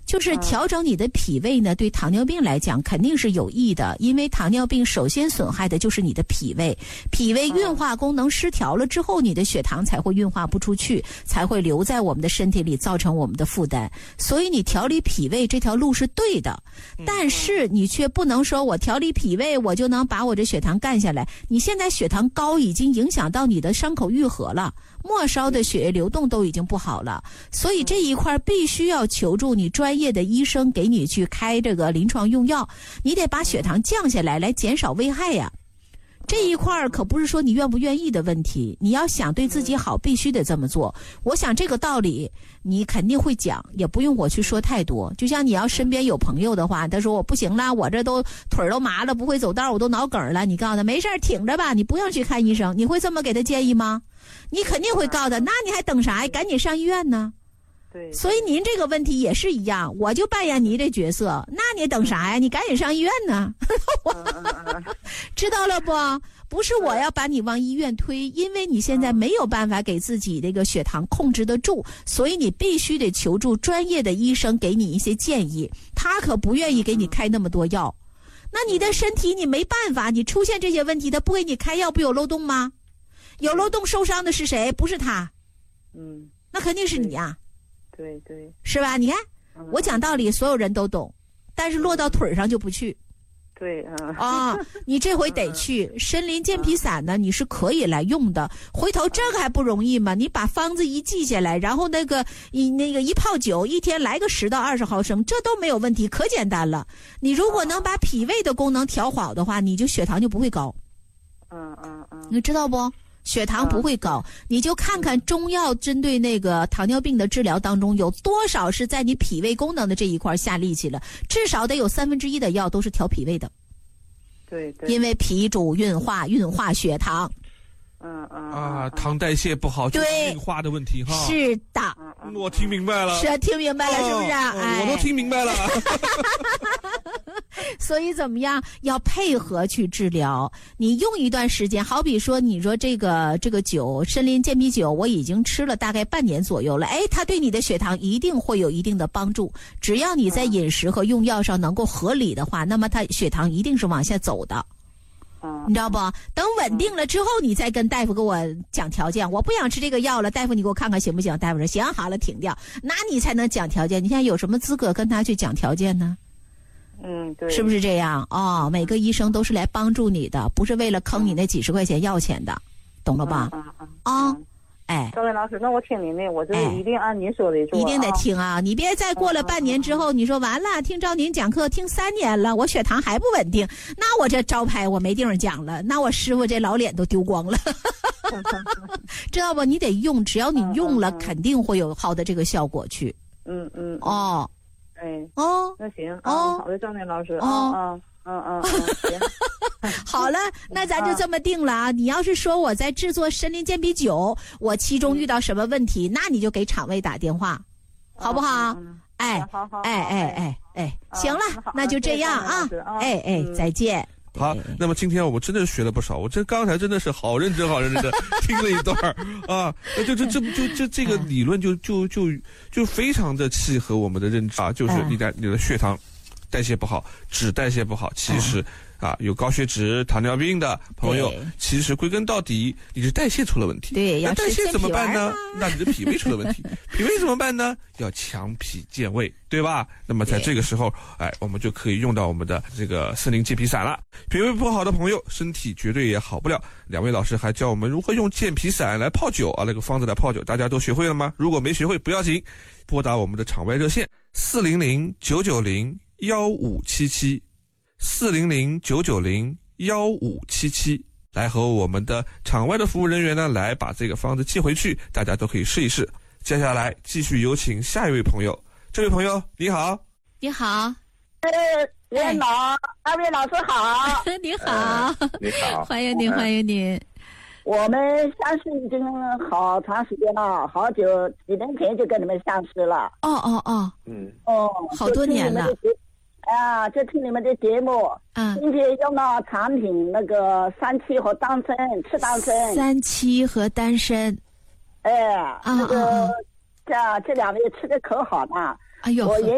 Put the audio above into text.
就是调整你的脾胃呢，对糖尿病来讲肯定是有益的，因为糖尿病首先损害的就是你的脾胃，脾胃运化功能失调了之后，你的血糖才会运化不出去，才会留在我们的身体里，造成我们的负担。所以你调理脾胃这条路是对的，但是你却不能说我调理脾胃我就能把我这血糖干下来。你现在血糖高已经影响到你的伤口愈合了，末梢的血液流动都已经不好了，所以这一块必须要求助你专业的医生给你去开这个临床用药，你得把血糖降下来，来减少危害呀。这一块可不是说你愿不愿意的问题，你要想对自己好必须得这么做。我想这个道理你肯定会讲，也不用我去说太多。就像你要身边有朋友的话，他说我不行了，我这都腿儿都麻了，不会走道，我都脑梗了，你告诉他没事挺着吧，你不用去看医生，你会这么给他建议吗？你肯定会告诉他，那你还等啥呀，赶紧上医院呢。 对， 所以您这个问题也是一样，我就扮演您这角色，那你等啥呀？你赶紧上医院呢。知道了不？不是我要把你往医院推，因为你现在没有办法给自己这个血糖控制得住，所以你必须得求助专业的医生给你一些建议，他可不愿意给你开那么多药。那你的身体你没办法，你出现这些问题他不给你开药，不有漏洞吗？有漏洞受伤的是谁？不是他。那肯定是你呀。 对对， 是吧？你看我讲道理所有人都懂，但是落到腿上就不去。 对你这回得去。参苓健脾散呢，你是可以来用的。回头这个还不容易吗？你把方子一记下来，然后一泡酒，一天来个10到20毫升，这都没有问题，可简单了。你如果能把脾胃的功能调好的话，你就血糖就不会高。你知道不？血糖不会高，你就看看中药针对那个糖尿病的治疗当中有多少是在你脾胃功能的这一块下力气了，至少得有1/3的药都是调脾胃的。 对对， 因为脾主运化血糖。 糖代谢不好就是运化的问题哈。 是的， 我听明白了。 是听明白了，是不是？ 我都听明白了。 所以怎么样？要配合去治疗。你用一段时间，好比说，你说这个酒，参苓健脾酒，我已经吃了大概半年左右了。它对你的血糖一定会有一定的帮助。只要你在饮食和用药上能够合理的话，那么它血糖一定是往下走的。你知道不？等稳定了之后，你再跟大夫给我讲条件。我不想吃这个药了，大夫你给我看看行不行？大夫说行，好了，停掉。那你才能讲条件。你现在有什么资格跟他去讲条件呢？ 对， 是不是这样？每个医生都是来帮助你的，不是为了坑你那几10块钱要钱的，懂了吧？ 赵文老师，那我听您的，我就一定按您说的做。 一定得听啊！你别再过了半年之后，你说完了，听赵您讲课听3年了，我血糖还不稳定，那我这招牌我没地方讲了，那我师傅这老脸都丢光了。知道不？你得用，只要你用了，肯定会有好的这个效果去。 那行好的，赵老师行。 好了，那咱就这么定了啊！你要是说我在制作参苓健脾酒，我其中遇到什么问题，那你就给厂位打电话，好不好？行了，那就这样啊！再见。 好，那么今天我们真的学了不少，我刚才真的是好认真的听了一段啊，这个理论就非常的契合我们的认知啊，就是你的血糖代谢不好，脂代谢不好，其实有高血脂、糖尿病的朋友，其实归根到底你是代谢出了问题。 对， 那代谢怎么办呢？那你的脾胃出了问题。脾胃怎么办呢？要强脾健胃，对吧？那么在这个时候，我们就可以用到我们的这个参苓健脾散了。脾胃不好的朋友，身体绝对也好不了。2位老师还教我们如何用健脾散来泡酒那个方子来泡酒，大家都学会了吗？如果没学会不要紧，拨打我们的场外热线400-990-1577，400-990-1577，来和我们的场外的服务人员呢，来把这个方子寄回去，大家都可以试一试。接下来继续有请下一位朋友，这位朋友你好。 你好。 您好，2位老师好。 你好， 你好， 欢迎您，欢迎您。 我们相识已经好长时间了，好久，几年前就跟你们相识了。 好多年了。 就听你们的节目。今天用了产品那个3七和丹参，吃丹参。 3七和丹参。 那个这2位吃的可好了。 哎呦。